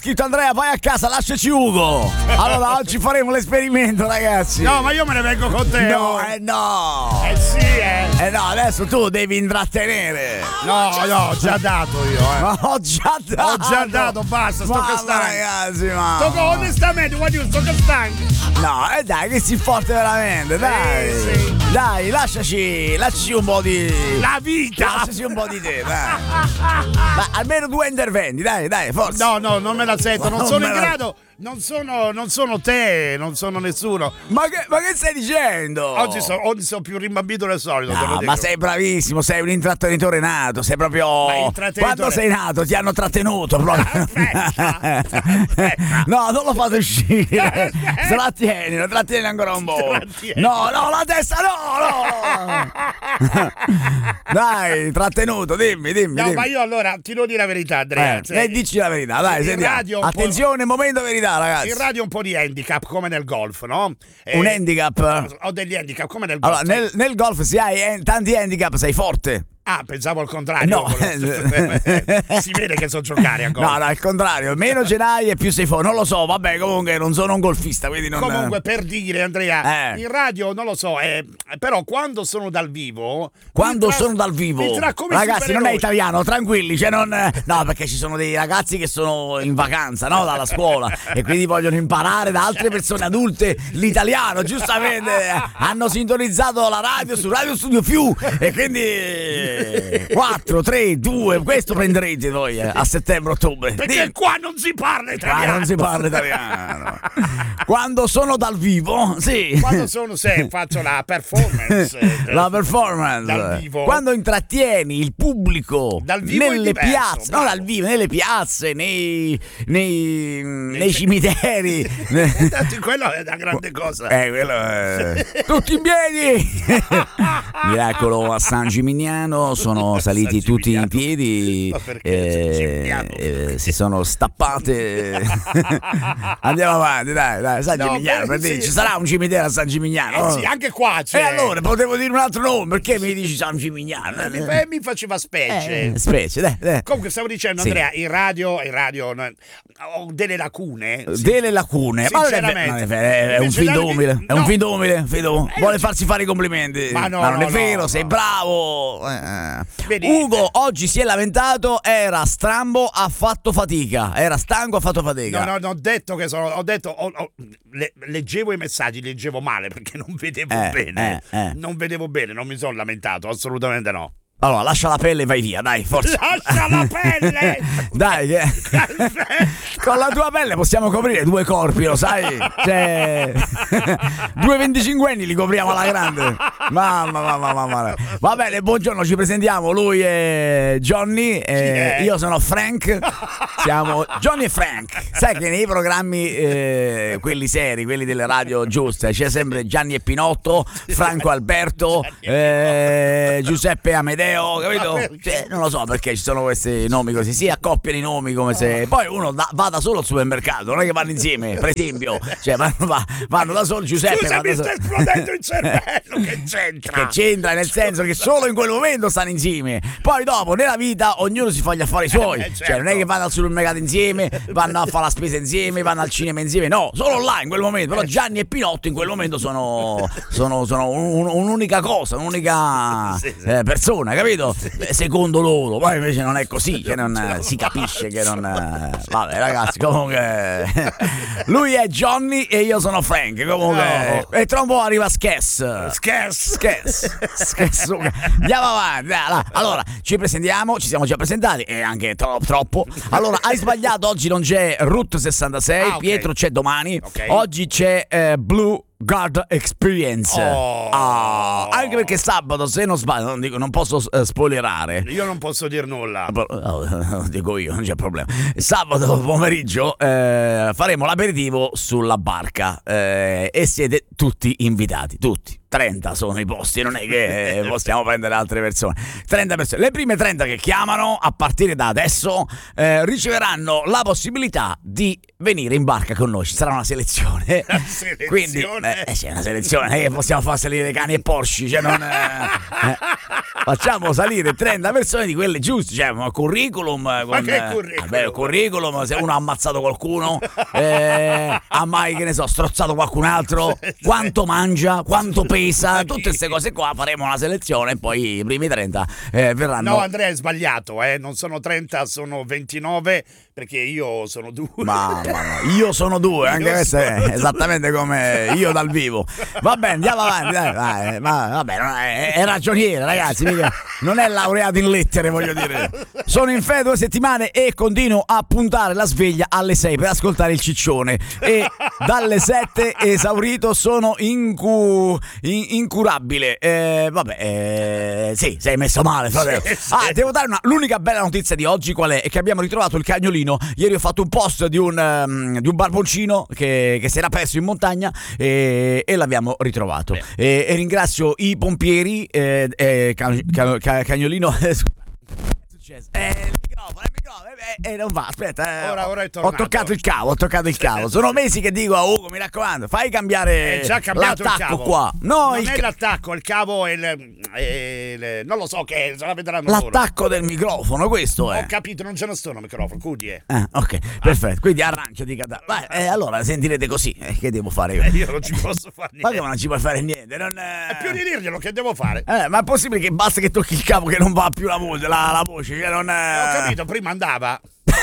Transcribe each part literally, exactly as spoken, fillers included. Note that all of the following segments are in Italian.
scritto Andrea, vai a casa, lasciaci Ugo. Allora oggi faremo l'esperimento, ragazzi. No, ma io me ne vengo con te. No, eh no. Eh sì, eh. Eh no, adesso tu devi intrattenere. No, no, ho già dato io, eh. Ma ho già dato. Ho già dato, basta, sto Mamma, castando. ragazzi, ma. Sto onestamente, guarda, io sto castando. No, eh dai, che si forte veramente, dai. Sì, sì. Dai, lasciaci, lasciaci un po' di. La vita. Lasciaci un po' di te, dai. Ma almeno due interventi, dai, dai, forza. No, no, non me la sento, non Non sono me in la- grado. Non sono, non sono te, non sono nessuno. Ma che, ma che stai dicendo? Oggi sono, oggi sono più rimbambito del solito. te lo No, dico. ma sei bravissimo, sei un intrattenitore nato, sei proprio. Ma intrattenitore- Quando sei nato ti hanno trattenuto proprio. Aspetta, aspetta. No, non lo fate uscire. Aspetta. Trattienilo, trattieni ancora un po'. Trattieni. No, no, la testa no, no. Dai, trattenuto, dimmi, dimmi. No, dimmi. ma io allora ti devo dire la verità, Andrea. Eh, Se- eh, dici la verità, dai, in sentiamo. radio un po'- Attenzione, momento verità, ragazzi. In radio un po' di handicap come nel golf, no? Eh, Un handicap. Ho degli handicap come nel golf. Allora, nel, nel golf se hai eh, tanti handicap sei forte. Ah, pensavo al contrario. No. Si vede che so giocare a golf. No, no, al contrario, meno ce n'hai e più sei forte. Non lo so, vabbè, comunque non sono un golfista, quindi non. Comunque, per dire, Andrea, Eh. in radio non lo so, eh, però quando sono dal vivo. Quando mi tra- sono dal vivo, mi tra come ragazzi, non è supereroi. italiano, tranquilli, cioè non. No, perché ci sono dei ragazzi che sono in vacanza, no? Dalla scuola e quindi vogliono imparare da altre persone adulte l'italiano, giustamente. Hanno sintonizzato la radio su Radio Studio Più e quindi quattro, tre, due, questo prenderete voi eh, a settembre-ottobre. Perché qua non si parla Qua italiano. non si parla italiano. Quando sono dal vivo, sì. Quando sono, se faccio la performance. eh, La performance Dal vivo. quando intrattieni il pubblico Dal vivo è nelle diverso, piazze, bravo. no, dal vivo, nelle piazze, nei, nei, nei cimiteri. Infatti, quello è una grande cosa. Eh, quello è... Tutti in piedi! Miracolo a San Gimignano, sono saliti San tutti in Gimignano. piedi, Ma perché San eh, Gimignano? eh, si sono stappate. Andiamo avanti, dai, dai, San No, Gimignano, beh, per sì. dire, ci sarà un cimitero a San Gimignano? Eh sì, anche qua c'è. E allora, potevo dire un altro nome, perché mi dici San Gimignano? Mi, eh, mi faceva specie. Eh, specie, dai, dai. Comunque stavo dicendo, Sì. Andrea, in radio, in radio no, ho delle lacune. sì. Delle lacune, ma non è, Sinceramente. non è vero, è un Invece findo dare- umile, è un no. findo umile, findo- Eh, vuole io- farsi fare i complimenti, Ma no, non no, è vero, no, sei no. bravo. Eh. Vedi? Ugo oggi si è lamentato, era strambo, ha fatto fatica, era stanco, ha fatto fatica. No, no, no, ho detto che sono. Ho detto. ho- ho- le- leggevo i messaggi, leggevo male perché non vedevo Eh, bene. eh, eh. Non vedevo bene, non mi sono lamentato, assolutamente no. Allora, lascia la pelle e vai via, dai, forza. Lascia la pelle! Dai, che... con la tua pelle possiamo coprire due corpi, lo sai? Cioè, due venticinquenni li copriamo alla grande. Mamma, mamma, mamma. Va bene, buongiorno, ci presentiamo. Lui è Johnny, eh, è? io sono Frank. Siamo Johnny e Frank. Sai che nei programmi, eh, quelli seri, quelli delle radio giuste, c'è sempre Gianni e Pinotto, Franco Alberto, eh, Giuseppe Amedeo. Capito? Cioè, non lo so perché ci sono questi nomi così, si accoppiano i nomi come se poi uno da, va da solo al supermercato, non è che vanno insieme, per esempio, cioè vanno, va- vanno da solo. Giuseppe Scusa, va da mi solo. sta esplodendo il cervello, che c'entra? Che c'entra nel senso che solo in quel momento stanno insieme, poi dopo nella vita ognuno si fa gli affari suoi, Eh, certo. cioè non è che vanno al supermercato insieme, vanno a fare la spesa insieme, vanno al cinema insieme, no, solo là in quel momento. Però Gianni e Pinotto in quel momento sono, sono, sono un- un'unica cosa, un'unica Sì, sì. eh, persona, capito? Beh, secondo loro, poi invece non è così, che non, eh, si capisce che non. eh, Vabbè, ragazzi, comunque. Lui è Johnny e io sono Frank. Comunque. No. E tra un po' arriva Skess. Scherzo. Skess. Skess. Andiamo avanti. dai, dai. Allora, ci presentiamo, ci siamo già presentati e anche tro- troppo. Allora, hai sbagliato, oggi non c'è Route sessantasei, Ah, ok. Pietro c'è domani. Ok. Oggi c'è eh, Blue Guard Experience. Oh. Ah, anche perché sabato, se non sbaglio, non, dico, non posso eh, spoilerare. Io non posso dire nulla. Oh, dico io, non c'è problema. Sabato pomeriggio eh, faremo l'aperitivo sulla barca eh, e siete tutti invitati, tutti. trenta sono i posti, non è che possiamo prendere altre persone. trenta persone. Le prime trenta che chiamano a partire da adesso eh, riceveranno la possibilità di venire in barca con noi. Ci sarà una selezione. Una selezione? Quindi eh, sì, una selezione che possiamo far salire cani e porci, cioè non eh, eh, facciamo salire trenta persone di quelle giuste, cioè un curriculum con, Ma che curriculum? Vabbè, curriculum, se uno ha ammazzato qualcuno, eh, ha mai, che ne so, strozzato qualcun altro, quanto mangia, quanto pesa, tutte queste cose qua. Faremo una selezione e poi i primi trenta eh, verranno. No, Andrea, è sbagliato, eh? Non sono trenta, sono ventinove, perché io sono due. Ma, ma no, io sono due, anche Io questo è sono esattamente come io dal vivo. Va bene, andiamo avanti, dai, vai, ma vabbè, non è, è ragioniere, ragazzi, mica, non è laureato in lettere, voglio dire. Sono in ferie due settimane e continuo a puntare la sveglia alle sei per ascoltare il ciccione, e dalle sette esaurito sono incu, in, incurabile. Eh, vabbè, eh, sì, sei messo male, fratello. Sì, sì. Ah, devo dare una, l'unica bella notizia di oggi qual è? È che abbiamo ritrovato il cagnolino. Ieri ho fatto un post di un, um, di un barboncino che, che si era perso in montagna e, e l'abbiamo ritrovato. E, e ringrazio i pompieri, eh, eh, can, can, can, cagnolino. È successo? Eh, il microfono, il microfono, eh, eh, non va, aspetta. Eh, Ora, ora è ho tornato. toccato il cavo, ho toccato il cavo. Sono mesi che dico a Ugo, mi raccomando, fai cambiare È già cambiato il l'attacco cavo. qua. No, non il è ca- l'attacco, il cavo è il, è il- non lo so che è, se la vedranno loro. l'attacco del microfono, questo è. Ho capito, non ce ne sto, microfono, cudi, eh. Ah, ok, perfetto. Quindi arrancio di cadavere. Vai, eh, allora sentirete così. Eh, che devo fare io? Eh, io non ci posso fare Ma niente. che non ci puoi fare niente? Non, eh... È più di dirglielo, che devo fare? Eh, ma è possibile che basta che tocchi il capo che non va più la voce, la, la voce, che non eh... Ho capito, prima andava.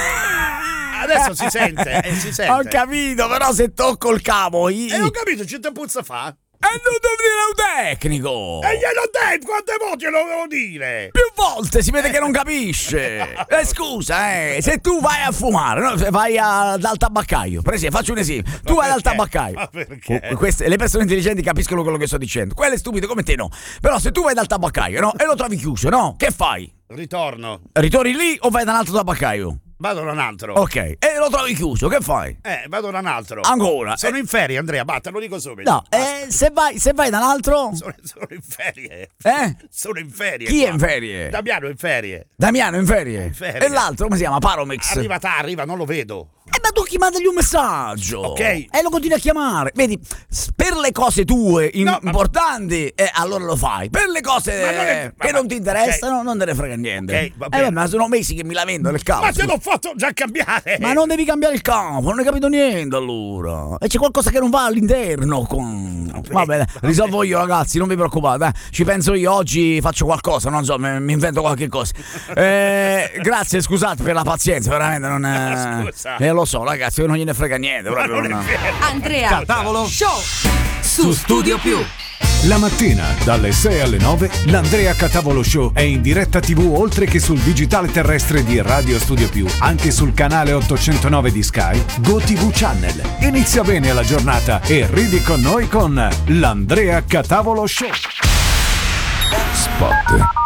Adesso si sente, eh, si sente. Ho capito, però se tocco il capo i... E ho capito, ci te puzza fa? E non devo dire un tecnico! E glielo detto, quante volte lo devo dire? Più volte si vede che non capisce. Eh, scusa, eh, se tu vai a fumare, no? Se vai a, dal tabaccaio, per esempio, faccio un esempio. Tu vai dal tabaccaio. Ma perché? Oh, queste, le persone intelligenti capiscono quello che sto dicendo. Quelle stupide come te no. Però se tu vai dal tabaccaio, no? E lo trovi chiuso, no? Che fai? Ritorno. Ritorni lì o vai da un altro tabaccaio? Vado da un altro. Ok, e lo trovi chiuso, che fai? Eh, vado da un altro. Ancora? Sono Eh, in ferie, Andrea, bah, te lo dico subito. no, eh, se vai, se vai da un altro? Sono, sono in ferie. Eh? Sono in ferie. Chi è qua. in ferie? Damiano è in ferie. Damiano in ferie? In ferie. E l'altro come si chiama? Paromix? Arriva, ta, arriva, non lo vedo. Eh, ma tu chiamatagli un messaggio. Ok. E lo continui a chiamare. Vedi, s- per le cose tue in- No, ma- importanti, eh, allora lo fai. Per le cose Ma non è- eh, ma- che ma- non ti interessano, non te ne frega niente. Ok, va Eh, bene. beh, ma sono mesi che mi lamento del capo. Ma te scusa. l'ho fatto già cambiare. Ma non devi cambiare il capo, non hai capito niente allora. E c'è qualcosa che non va all'interno. Con... Va bene, risolvo io, ragazzi, non vi preoccupate. Eh. Ci penso io, oggi faccio qualcosa, non so, mi, mi invento qualche cosa. Eh, grazie, scusate per la pazienza, veramente non è. Scusa. Eh, lo so, ragazzi, non gliene frega niente. Ma Proprio non è non- vero. Andrea Tavolo Show su Studio Più. La mattina dalle sei alle nove l'Andrea Catavolo Show è in diretta tivù oltre che sul digitale terrestre di Radio Studio Più, anche sul canale ottocentonove di Sky, GoTV Channel. Inizia bene la giornata e ridi con noi con l'Andrea Catavolo Show. Spot.